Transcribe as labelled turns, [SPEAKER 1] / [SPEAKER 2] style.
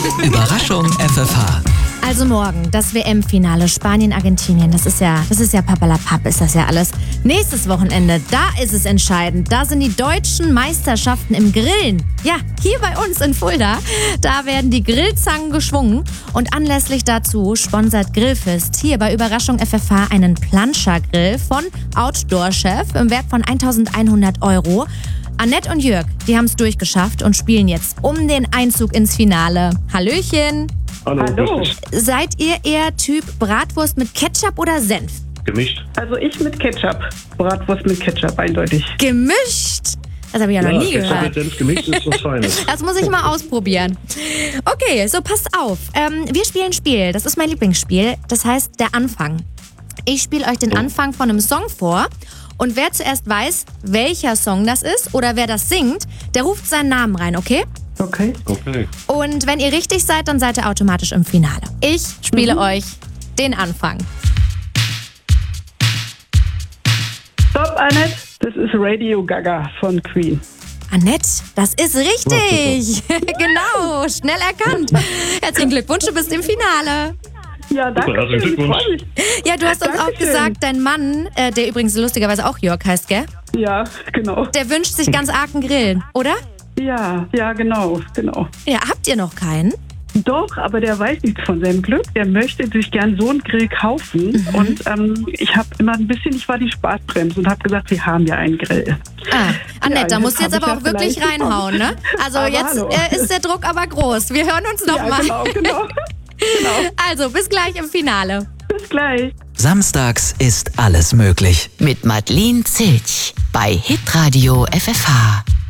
[SPEAKER 1] Überraschung FFH.
[SPEAKER 2] Also morgen, das WM-Finale Spanien-Argentinien, das ist ja papperlapapp, ist das ja alles. Nächstes Wochenende, da ist es entscheidend. Da sind die deutschen Meisterschaften im Grillen. Ja, hier bei uns in Fulda, da werden die Grillzangen geschwungen. Und anlässlich dazu sponsert Grillfest hier bei Überraschung FFH einen Planscher-Grill von Outdoor-Chef im Wert von 1.100 €. Annette und Jörg, die haben es durchgeschafft und spielen jetzt um den Einzug ins Finale. Hallöchen!
[SPEAKER 3] Hallo.
[SPEAKER 2] Seid ihr eher Typ Bratwurst mit Ketchup oder Senf?
[SPEAKER 3] Gemischt.
[SPEAKER 4] Also ich mit Ketchup. Bratwurst mit Ketchup, eindeutig.
[SPEAKER 2] Gemischt? Das habe ich ja noch nie
[SPEAKER 3] Ketchup
[SPEAKER 2] gehört.
[SPEAKER 3] mit Senf gemischt ist was Feines.
[SPEAKER 2] Das muss ich mal ausprobieren. Okay, so passt auf. Wir spielen ein Spiel. Das ist mein Lieblingsspiel. Das heißt der Anfang. Ich spiele euch den Anfang von einem Song vor. Und wer zuerst weiß, welcher Song das ist oder wer das singt, der ruft seinen Namen rein, okay?
[SPEAKER 4] Okay.
[SPEAKER 2] Und wenn ihr richtig seid, dann seid ihr automatisch im Finale. Ich spiele euch den Anfang.
[SPEAKER 4] Stopp, Annette. Das ist Radio Gaga von Queen.
[SPEAKER 2] Annette, das ist richtig. Genau, schnell erkannt. Herzlichen Glückwunsch, du bist im Finale.
[SPEAKER 4] Ja, danke.
[SPEAKER 3] Super, herzlichen
[SPEAKER 4] Ich
[SPEAKER 3] Glückwunsch.
[SPEAKER 4] freue mich.
[SPEAKER 2] Ja, du hast uns auch
[SPEAKER 4] Dankeschön.
[SPEAKER 2] gesagt, dein Mann, der übrigens lustigerweise auch Jörg heißt, gell?
[SPEAKER 4] Ja, genau.
[SPEAKER 2] Der wünscht sich ganz arg einen Grill, oder?
[SPEAKER 4] Ja, genau.
[SPEAKER 2] Ja, habt ihr noch keinen?
[SPEAKER 4] Doch, aber der weiß nichts von seinem Glück. Der möchte sich gern so einen Grill kaufen. Und ich habe immer ich war die Spaßbremse und habe gesagt, wir haben ja einen Grill.
[SPEAKER 2] Annette,
[SPEAKER 4] Ja,
[SPEAKER 2] da musst du
[SPEAKER 4] jetzt
[SPEAKER 2] jetzt
[SPEAKER 4] hab
[SPEAKER 2] aber
[SPEAKER 4] ich
[SPEAKER 2] auch
[SPEAKER 4] ja
[SPEAKER 2] wirklich
[SPEAKER 4] vielleicht
[SPEAKER 2] reinhauen, ne? Also
[SPEAKER 4] Aber
[SPEAKER 2] jetzt
[SPEAKER 4] hallo.
[SPEAKER 2] ist der Druck aber groß. Wir hören uns noch mal.
[SPEAKER 4] Genau.
[SPEAKER 2] Also, bis gleich im Finale.
[SPEAKER 4] Bis gleich.
[SPEAKER 1] Samstags ist alles möglich.
[SPEAKER 5] Mit Madeleine Zilch bei Hitradio FFH.